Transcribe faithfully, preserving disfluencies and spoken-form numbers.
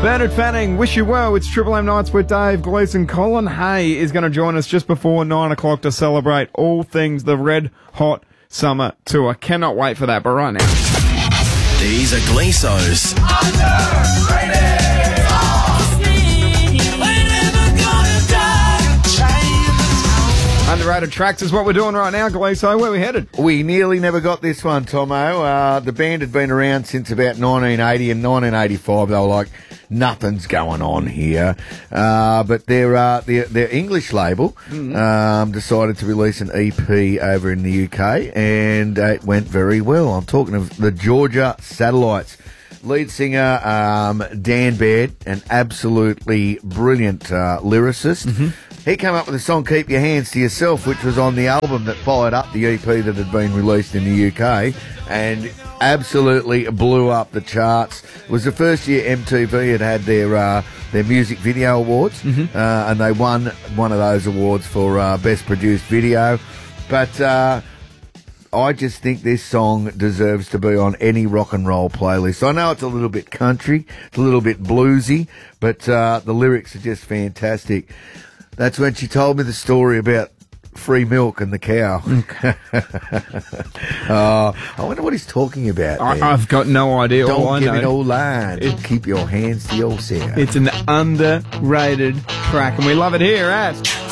Bernard Fanning, Wish You Well. It's Triple M Nights with Dave Gleeson. Colin Hay is going to join us just before nine o'clock to celebrate all things the Red Hot Summer Tour. Cannot wait for that, but right now. These are Gleeso's Underrated Tracks is what we're doing right now, Gleeso. Where are we headed? We nearly never got this one, Tomo. Uh, the band had been around since about nineteen eighty and nineteen eighty-five. They were like, nothing's going on here. Uh, but their, uh, their their English label mm-hmm. um, decided to release an E P over in the U K, and uh, it went very well. I'm talking of the Georgia Satellites. Lead singer um, Dan Baird, an absolutely brilliant uh, lyricist. Mm-hmm. He came up with a song, Keep Your Hands to Yourself, which was on the album that followed up the E P that had been released in the U K, and absolutely blew up the charts. It was the first year M T V had had their uh, their music video awards, mm-hmm. uh, and they won one of those awards for uh, Best Produced Video. But uh, I just think this song deserves to be on any rock and roll playlist. I know it's a little bit country, it's a little bit bluesy, but uh, the lyrics are just fantastic. That's when she told me the story about free milk and the cow. uh, I wonder what he's talking about. I, I've got no idea. Don't all I give know, it all line. It, Keep your hands to yourself. It's an underrated track, and we love it here at